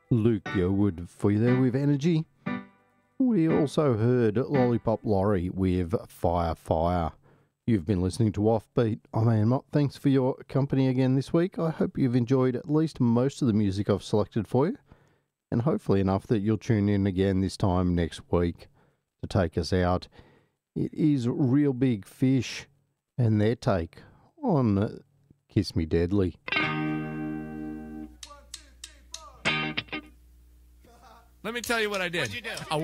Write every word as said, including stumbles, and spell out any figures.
Luke Yearwood for you there with Energy. We also heard Lollipop Laurie with Fire Fire. You've been listening to Offbeat. I'm Ian Mott. Thanks for your company again this week. I hope you've enjoyed at least most of the music I've selected for you, and hopefully enough that you'll tune in again this time next week to take us out. It is Real Big Fish and their take on Kiss Me Deadly. Let me tell you what I did. What'd you do? I